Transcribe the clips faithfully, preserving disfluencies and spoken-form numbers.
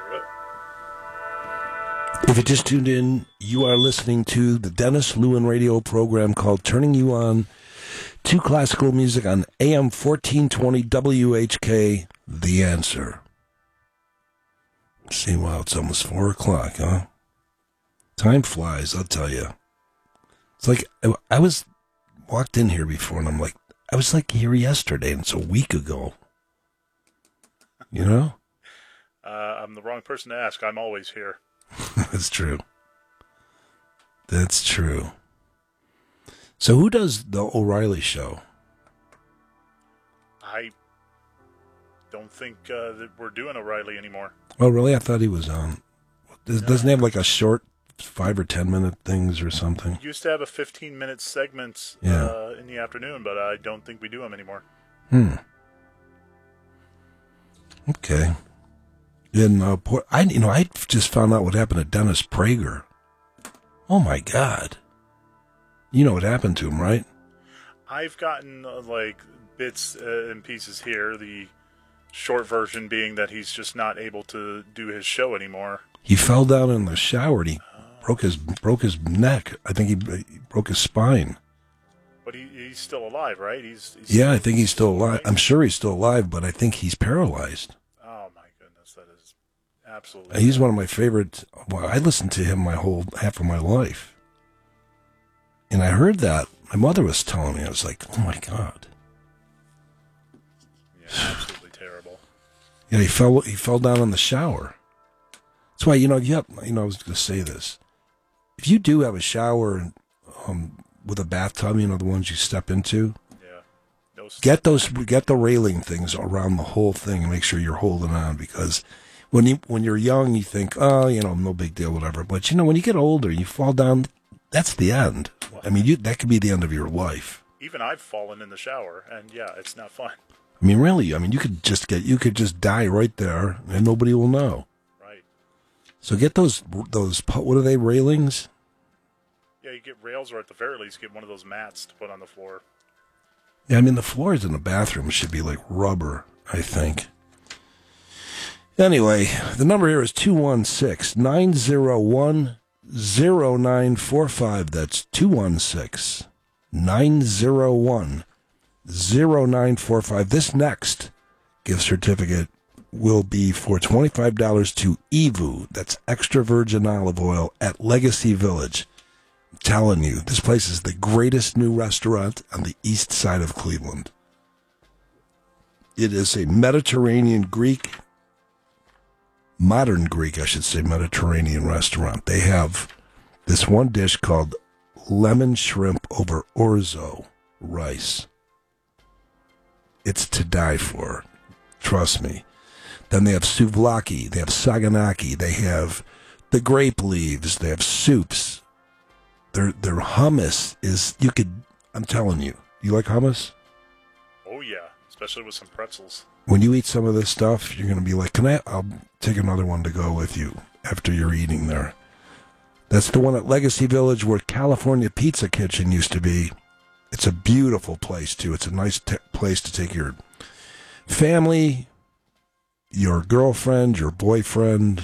If you just tuned in, you are listening to the Dennis Lewin radio program called Turning You On to Classical Music on A M fourteen twenty W H K, The Answer. See, wow, it's almost four o'clock, huh? Time flies, I'll tell you. It's like, I, I was, walked in here before, and I'm like, I was like here yesterday, and it's a week ago. You know? Uh, I'm the wrong person to ask. I'm always here. That's true. That's true. So who does the O'Reilly show? I don't think uh, that we're doing O'Reilly anymore. Oh, really? I thought he was on. Does, no. Doesn't he have like a short five or ten minute things or something? He used to have a fifteen minute segment yeah. uh, in the afternoon, but I don't think we do them anymore. Hmm. Okay. And uh, I, you know, I just found out what happened to Dennis Prager. Oh my God! You know what happened to him, right? I've gotten uh, like bits uh, and pieces here. The short version being that he's just not able to do his show anymore. He fell down in the shower and he uh, broke his broke his neck. I think he, he broke his spine. But he, he's still alive, right? He's, he's yeah, still, I think he's still alive. Right? I'm sure he's still alive, but I think he's paralyzed. Oh my goodness, that is absolutely. He's one of my favorite. Well, I listened to him my whole half of my life, and I heard that my mother was telling me. I was like, oh my God. Yeah, absolutely terrible. Yeah, he fell. He fell down in the shower. That's why you know. Yep, you know. I was going to say this. If you do have a shower, um. with a bathtub, you know, the ones you step into. Yeah. Those get those, get the railing things around the whole thing and make sure you're holding on, because when you, when you're young, you think, oh, you know, no big deal, whatever. But you know, when you get older, you fall down, that's the end. Well, I mean, you, that could be the end of your life. Even I've fallen in the shower, and yeah, it's not fun. I mean, really, I mean, you could just get, you could just die right there and nobody will know. Right. So get those, those, what are they, railings? Yeah, you get rails, or at the very least, get one of those mats to put on the floor. Yeah, I mean, the floors in the bathroom should be like rubber, I think. Anyway, the number here is two one six, nine zero one, zero nine four five. That's two one six, nine zero one, zero nine four five. This next gift certificate will be for twenty-five dollars to E V U. That's extra virgin olive oil at Legacy Village. Telling you, this place is the greatest new restaurant on the east side of Cleveland. It is a Mediterranean Greek, modern Greek, I should say, Mediterranean restaurant. They have this one dish called lemon shrimp over orzo rice. It's to die for. Trust me. Then they have souvlaki, they have saganaki, they have the grape leaves, they have soups. Their their hummus is, you could, I'm telling you, you like hummus? Oh yeah, especially with some pretzels. When you eat some of this stuff, you're going to be like, can I, I'll take another one to go with you after you're eating there. That's the one at Legacy Village where California Pizza Kitchen used to be. It's a beautiful place too. It's a nice t- place to take your family, your girlfriend, your boyfriend.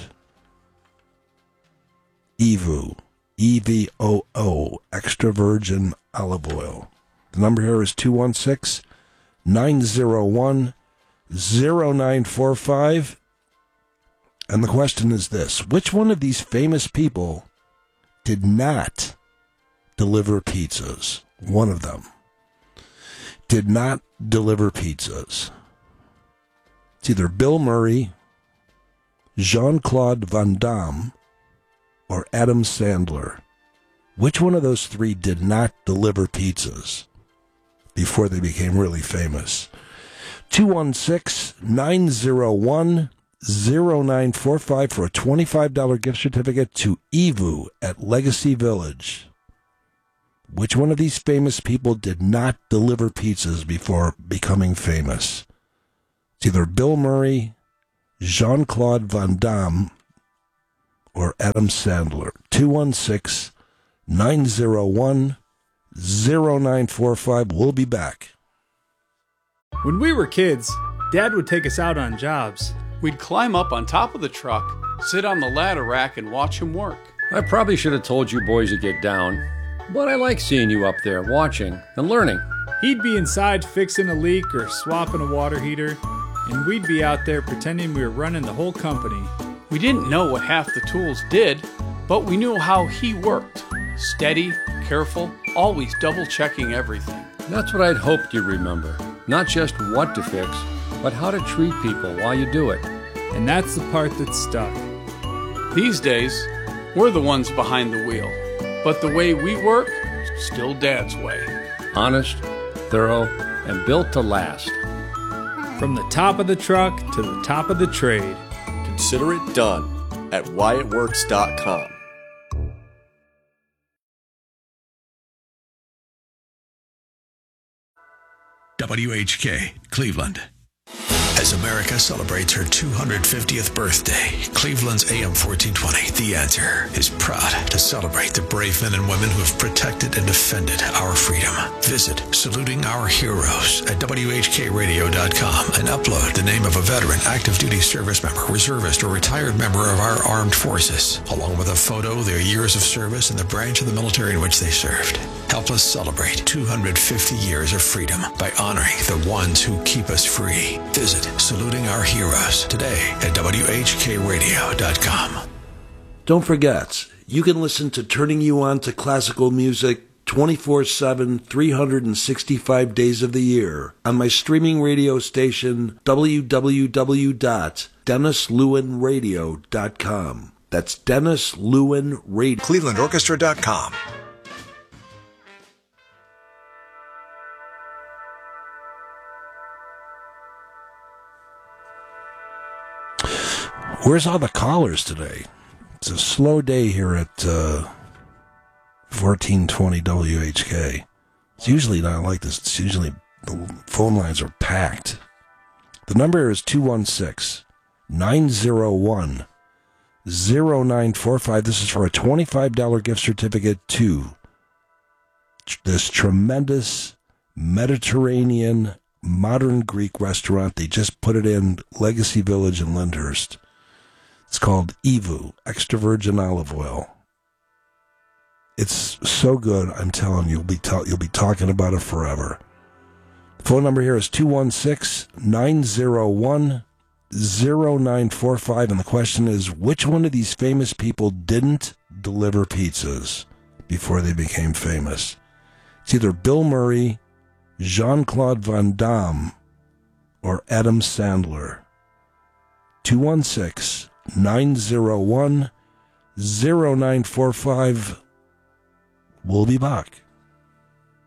E V U. E V O O, extra virgin olive oil. The number here is two one six, nine zero one, zero nine four five. And the question is this: which one of these famous people did not deliver pizzas? One of them did not deliver pizzas. It's either Bill Murray, Jean-Claude Van Damme, or Adam Sandler. Which one of those three did not deliver pizzas before they became really famous? two one six, nine zero one, zero nine four five for a twenty-five dollars gift certificate to E V U at Legacy Village. Which one of these famous people did not deliver pizzas before becoming famous? It's either Bill Murray, Jean-Claude Van Damme, or Adam Sandler. two one six, nine zero one, zero nine four five. We'll be back. When we were kids, Dad would take us out on jobs. We'd climb up on top of the truck Sit on the ladder rack and watch him work. I probably should have told you boys to get down, but I like seeing you up there watching and learning. He'd be inside fixing a leak or swapping a water heater, and we'd be out there pretending we were running the whole company. We didn't know what half the tools did, but we knew how he worked. Steady, careful, always double-checking everything. That's what I'd hoped you'd remember. Not just what to fix, but how to treat people while you do it. And that's the part that stuck. These days, we're the ones behind the wheel. But the way we work, still Dad's way. Honest, thorough, and built to last. From the top of the truck to the top of the trade. Consider it done at Wyatt Works dot com. W H K, Cleveland. As America celebrates her two hundred fiftieth birthday, Cleveland's A M fourteen twenty, The Answer, is proud to celebrate the brave men and women who have protected and defended our freedom. Visit Saluting Our Heroes at W H K radio dot com and upload the name of a veteran, active duty service member, reservist, or retired member of our armed forces, along with a photo, their years of service, and the branch of the military in which they served. Help us celebrate two hundred fifty years of freedom by honoring the ones who keep us free. Visit Saluting Our Heroes today at W H K radio dot com. Don't forget, you can listen to Turning You On to Classical Music twenty-four seven, three hundred sixty-five days of the year on my streaming radio station, w w w dot dennis lewin radio dot com. That's Dennis Lewin Radio. Cleveland Orchestra dot com. Where's all the callers today? It's a slow day here at uh, fourteen twenty W H K. It's usually not like this. It's usually the phone lines are packed. The number is two one six, nine zero one, zero nine four five. This is for a twenty-five dollars gift certificate to this tremendous Mediterranean modern Greek restaurant. They just put it in Legacy Village in Lyndhurst. It's called Evu, extra virgin olive oil. It's so good, I'm telling you, you'll be ta- you'll be talking about it forever. The phone number here is two one six, nine zero one, zero nine four five, and the question is, which one of these famous people didn't deliver pizzas before they became famous? It's either Bill Murray, Jean-Claude Van Damme, or Adam Sandler. two one six, nine zero one, zero nine four five. We'll be back.